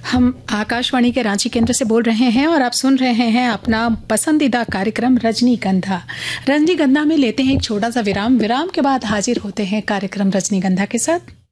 हम आकाशवाणी के रांची केंद्र से बोल रहे हैं और आप सुन रहे हैं अपना पसंदीदा कार्यक्रम रजनीगंधा। रजनीगंधा में लेते हैं एक छोटा सा विराम के बाद हाजिर होते हैं कार्यक्रम रजनीगंधा के साथ।